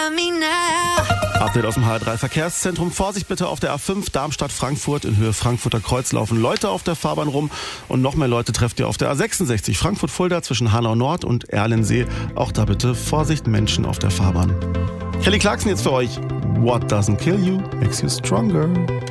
Update aus dem HR3 Verkehrszentrum. Vorsicht bitte auf der A5 Darmstadt-Frankfurt in Höhe Frankfurter Kreuz laufen Leute auf der Fahrbahn rum und noch mehr Leute trefft ihr auf der A66 Frankfurt-Fulda zwischen Hanau Nord und Erlensee. Auch da bitte Vorsicht, Menschen auf der Fahrbahn. Kelly Clarkson jetzt für euch. What doesn't kill you makes you stronger.